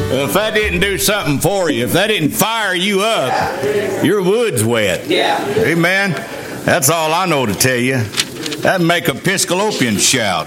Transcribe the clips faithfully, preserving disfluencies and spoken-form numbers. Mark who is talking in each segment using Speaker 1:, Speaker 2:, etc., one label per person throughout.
Speaker 1: Well, if that didn't do something for you, if that didn't fire you up, your wood's wet.
Speaker 2: Yeah.
Speaker 1: Amen. That's all I know to tell you. That'd make Episcopalians shout.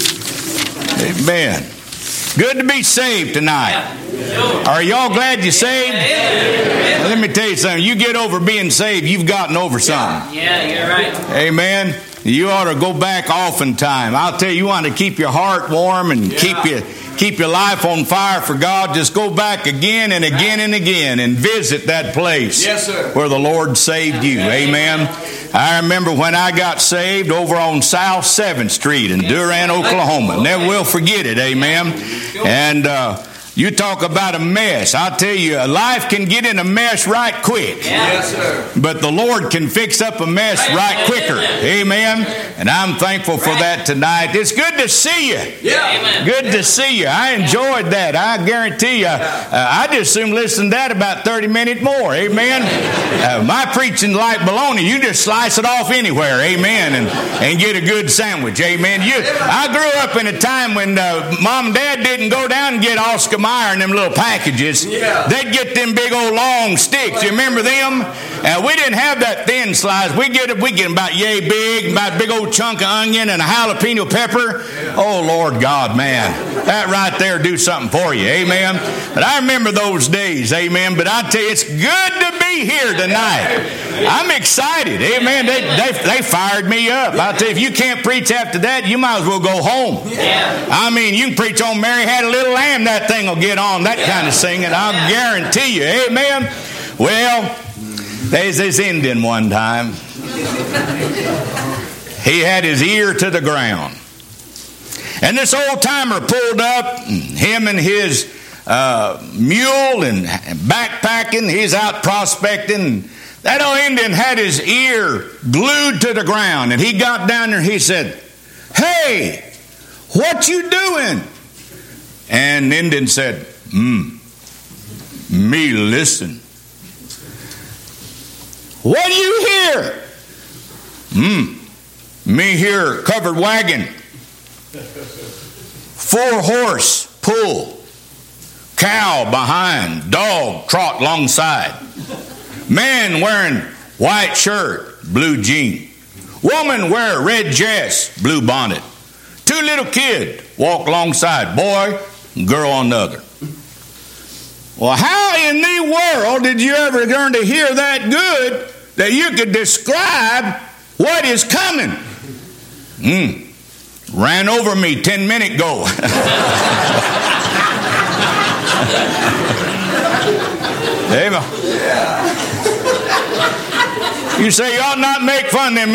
Speaker 1: Amen. Good to be saved tonight. Are y'all glad you're saved? Well, let me tell you something. You get over being saved, you've gotten over something.
Speaker 2: Yeah, you're right.
Speaker 1: Amen. You ought to go back oftentimes. I'll tell you, you want to keep your heart warm and keep you keep your life on fire for God. Just go back again and again and again and visit that place
Speaker 3: Yes, sir.
Speaker 1: where the Lord saved you. Amen. I remember when I got saved over on South seventh Street in Durant, Oklahoma. Never will forget it. Amen. And uh, you talk about a mess. I'll tell you, life can get in a mess right quick.
Speaker 3: Yes, sir.
Speaker 1: But the Lord can fix up a mess right quicker. Amen. And I'm thankful for that tonight. It's good to see you.
Speaker 3: Yeah.
Speaker 1: Good to see you. I enjoyed that. I guarantee you. Uh, I just soon listen to that about thirty minutes more. Amen. Uh, my preaching like bologna. You just slice it off anywhere. Amen. And, and get a good sandwich. Amen. You. I grew up in a time when uh, Mom and Dad didn't go down and get Oscar Mayer and them little packages.
Speaker 3: Yeah.
Speaker 1: They'd get them big old long sticks. You remember them? Uh, we didn't have that thin slice. We get we get about yay big, about a big old chunk of onion and a jalapeno pepper. Oh Lord God, man, that right there do something for you. Amen. But I remember those days. Amen. But I tell you, it's good to be here tonight. I'm excited. Amen. They they, they fired me up. I tell you, if you can't preach after that, you might as well go home.
Speaker 2: Yeah.
Speaker 1: I mean, you can preach on Mary Had a Little Lamb. That thing will get on. That kind of singing. I'll guarantee you. Amen. Well, there's this Indian one time. He had his ear to the ground. And this old timer pulled up, him and his uh, mule and backpacking. He's out prospecting. That old Indian had his ear glued to the ground. And he got down there and he said, "Hey, what you doing?" And the Indian said, Hmm, me listen. What do you hear? Hmm, me hear covered wagon. Four horse pull. Cow behind. Dog trot alongside. Man wearing white shirt, blue jean. Woman wear red dress, blue bonnet. Two little kid walk alongside. Boy, girl on the other. Well, how in the world did you ever learn to hear that good that you could describe what is coming? Hmm. Ran over me ten minutes ago. Amen. You say you ought not make fun of them